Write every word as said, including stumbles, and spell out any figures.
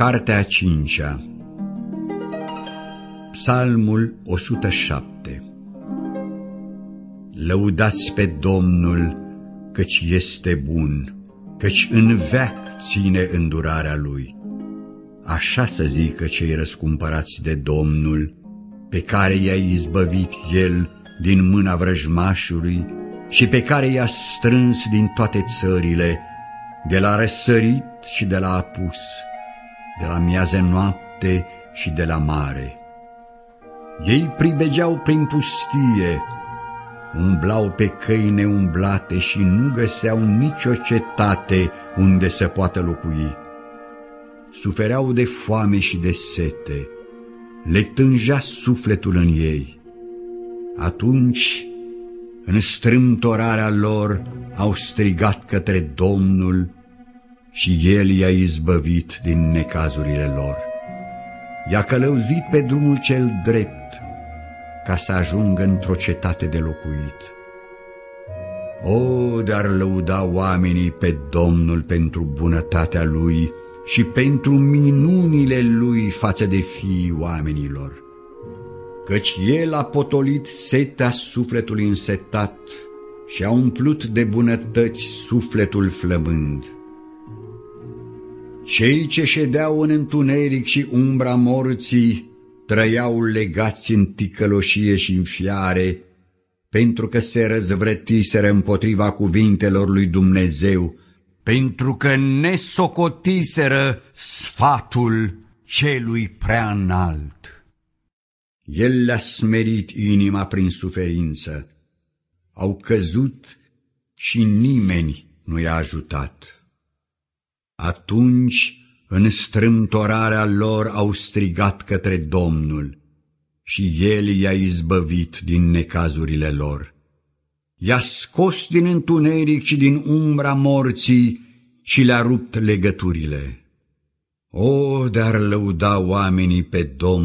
Cartea a cincea. Psalmul o sută șapte. Lăudați pe Domnul, căci este bun, căci în veac ține îndurarea Lui. Așa să zică cei răscumpărați de Domnul, pe care i-a izbăvit El din mâna vrăjmașului și pe care i-a strâns din toate țările, de la răsărit și de la apus, de la miază noapte și de la mare. Ei pribegeau prin pustie, umblau pe căi neumblate și nu găseau nicio cetate unde să poată locui. Sufereau de foame și de sete, le tângea sufletul în ei. Atunci, în strâmtorarea lor, au strigat către Domnul și El i-a izbăvit din necazurile lor. I-a călăuzit pe drumul cel drept, ca să ajungă într-o cetate de locuit. O, dar lăuda oamenii pe Domnul pentru bunătatea Lui și pentru minunile Lui față de fiii oamenilor, căci El a potolit setea sufletului însetat și a umplut de bunătăți sufletul flămând. Cei ce ședeau în întuneric și umbra morții trăiau legați în ticăloșie și în fiare, pentru că se răzvrătiseră împotriva cuvintelor lui Dumnezeu, pentru că nesocotiseră sfatul celui prea înalt. El le-a smerit inima prin suferință, au căzut și nimeni nu i-a ajutat. Atunci, în strâmtorarea lor, au strigat către Domnul și El i-a izbăvit din necazurile lor. I-a scos din întuneric și din umbra morții și le-a rupt legăturile. O, dar lăuda oamenii pe Domnul